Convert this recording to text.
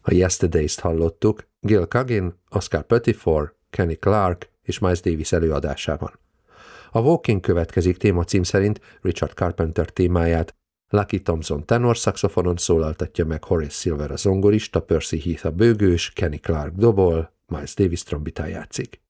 A Yesterdays-t hallottuk Gil Coggin, Oscar Pettiford, Kenny Clarke és Miles Davis előadásában. A Walking következik témacím szerint Richard Carpenter témáját, Lucky Thompson tenorszaxofonon szólaltatja meg, Horace Silver a zongorista, Percy Heath a bőgős, Kenny Clarke dobol, Miles Davis trombitán játszik.